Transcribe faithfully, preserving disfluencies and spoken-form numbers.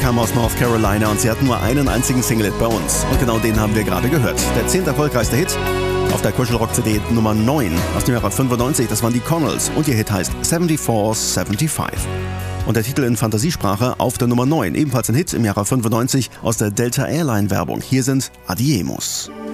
kam aus North Carolina und sie hat nur einen einzigen Single-Hit bei uns. Und genau den haben wir gerade gehört. Der zehnt erfolgreichste Hit auf der Kuschelrock-C D Nummer neun aus dem Jahre fünfundneunzig. Das waren die Connells und ihr Hit heißt vierundsiebzig fünfundsiebzig. Und der Titel in Fantasiesprache auf der Nummer neun, ebenfalls ein Hit im Jahre fünfundneunzig aus der Delta Airline Werbung. Hier sind Adiemos.